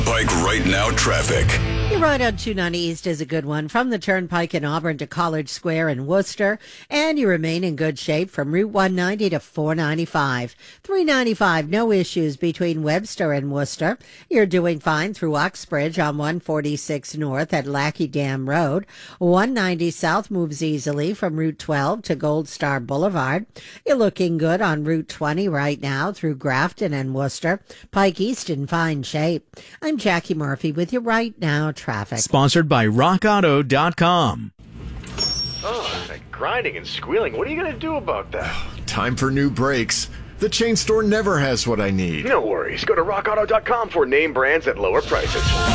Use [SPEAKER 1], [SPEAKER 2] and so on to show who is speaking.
[SPEAKER 1] Pike right now traffic.
[SPEAKER 2] Your ride on 290 East is a good one from the Turnpike in Auburn to College Square in Worcester, and you remain in good shape from Route 190 to 495. 395, no issues between Webster and Worcester. You're doing fine through Uxbridge on 146 North at Lackey Dam Road. 190 South moves easily from Route 12 to Gold Star Boulevard. You're looking good on Route 20 right now through Grafton and Worcester. Pike East in fine shape. I'm Jackie Murphy with your Right Now traffic.
[SPEAKER 3] Sponsored by RockAuto.com.
[SPEAKER 4] Oh, that grinding and squealing. What are you going to do about that?
[SPEAKER 5] Time for new brakes. The chain store never has what I need.
[SPEAKER 4] No worries. Go to RockAuto.com for name brands at lower prices.